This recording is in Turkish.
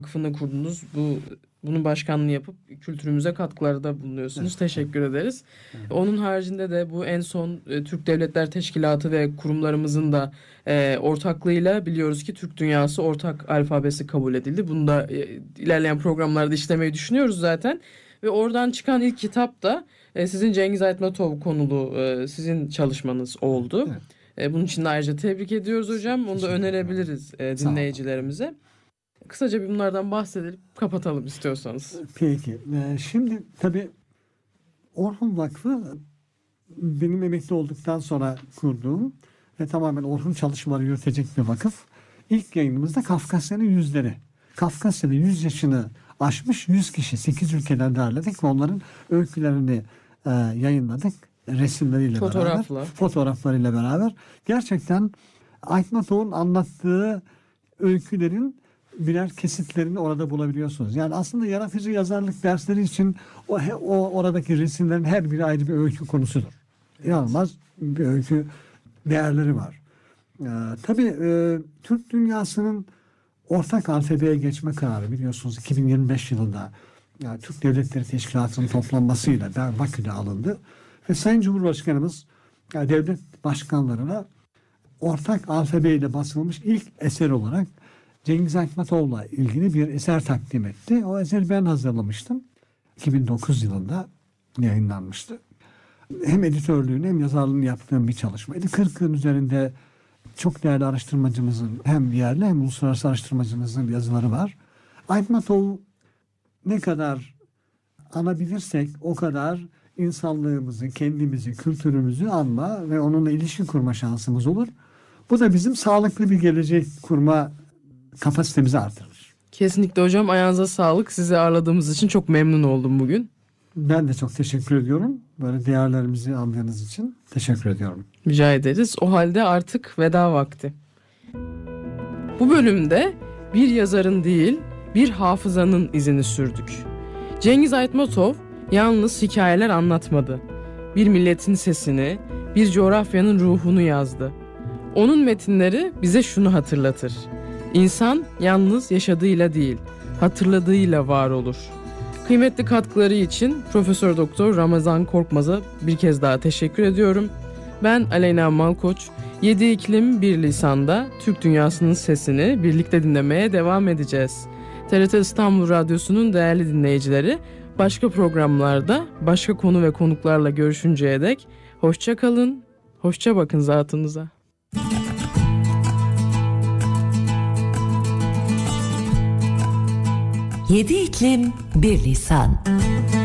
Vakfı'nı kurdunuz. Bunun başkanlığını yapıp kültürümüze katkılarda bulunuyorsunuz. Evet. Teşekkür ederiz. Evet. Onun haricinde de bu en son Türk Devletler Teşkilatı ve kurumlarımızın da ortaklığıyla biliyoruz ki Türk Dünyası ortak alfabesi kabul edildi. Bunu da ilerleyen programlarda işlemeyi düşünüyoruz zaten. Ve oradan çıkan ilk kitap da sizin Cengiz Aytmatov konulu sizin çalışmanız oldu. Evet. Bunun için de ayrıca tebrik ediyoruz hocam. Onu da Teşekkür ederim. önerebiliriz Sağ olun. dinleyicilerimize. Kısaca bir bunlardan bahsedelim, kapatalım istiyorsanız. Peki. Şimdi tabii Orhun Vakfı benim emekli olduktan sonra kurduğum ve tamamen Orhun çalışmaları yürütecek bir vakıf. İlk yayınımızda Kafkasya'nın yüzleri. Kafkasya'da 100 yaşını aşmış 100 kişi 8 ülkeden derledik ve onların öykülerini yayınladık. Resimleriyle beraber, fotoğraflarıyla beraber. Gerçekten Aytmatov'un anlattığı öykülerin birer kesitlerini orada bulabiliyorsunuz. Yani aslında yaratıcı yazarlık dersleri için o oradaki resimlerin her biri ayrı bir öykü konusudur. İnanılmaz bir öykü değerleri var. Tabii Türk dünyasının ortak alfabeye geçme kararı biliyorsunuz 2025 yılında Türk Devletleri Teşkilatı'nın toplanmasıyla Bakü'de alındı. Ve Sayın Cumhurbaşkanımız devlet başkanlarına ortak alfabeyle basılmış ilk eser olarak Cengiz Aytmatov'la ilgili bir eser takdim etti. O eseri ben hazırlamıştım. 2009 yılında yayınlanmıştı. Hem editörlüğünü hem yazarlığını yaptığım bir çalışmaydı. 40'ın üzerinde çok değerli araştırmacımızın hem yerli hem uluslararası araştırmacımızın yazıları var. Aytmatov ne kadar anabilirsek o kadar insanlığımızı, kendimizi, kültürümüzü anma ve onunla ilişki kurma şansımız olur. Bu da bizim sağlıklı bir gelecek kurma kapasitemizi artırır. Kesinlikle hocam, ayağınıza sağlık. Sizi ağırladığımız için çok memnun oldum bugün. Ben de çok teşekkür ediyorum. Böyle değerlerimizi anladığınız için teşekkür ediyorum. Rica ederiz. O halde artık veda vakti. Bu bölümde bir yazarın değil, bir hafızanın izini sürdük. Cengiz Aytmatov yalnız hikayeler anlatmadı. Bir milletin sesini, bir coğrafyanın ruhunu yazdı. Onun metinleri bize şunu hatırlatır: İnsan yalnız yaşadığıyla değil, hatırladığıyla var olur. Kıymetli katkıları için Profesör Doktor Ramazan Korkmaz'a bir kez daha teşekkür ediyorum. Ben Aleyna Malkoç. 7 iklim bir lisanda Türk dünyasının sesini birlikte dinlemeye devam edeceğiz. TRT İstanbul Radyosu'nun değerli dinleyicileri, başka programlarda başka konu ve konuklarla görüşünceye dek hoşça kalın, hoşça bakın zatınıza. Yedi iklim bir lisan.